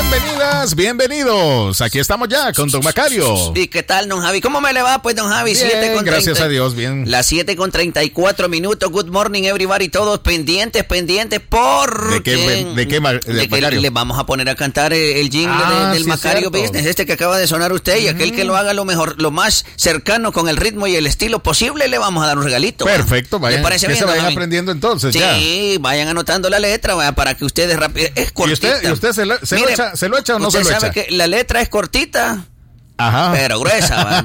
Bienvenidas, bienvenidos. Aquí estamos ya con don Macario. ¿Y qué tal, don Javi? ¿Cómo me le va, pues, don Javi? Bien, gracias a Dios, bien. Las 7:34 minutos. Good morning, everybody. Todos pendientes, porque... ¿De qué Macario? Le vamos a poner a cantar el jingle del Macario Business, este que acaba de sonar usted, y aquel que lo haga lo mejor, lo más cercano con el ritmo y el estilo posible, le vamos a dar un regalito. Perfecto, vayan. ¿Le parece bien, se vayan Javi? aprendiendo entonces, ya. Sí, vayan anotando la letra, vaya, para que ustedes rápido... Es cortita. ¿Y usted se lo echa o no se lo echa? Usted sabe que la letra es cortita, ajá, pero gruesa, ¿va?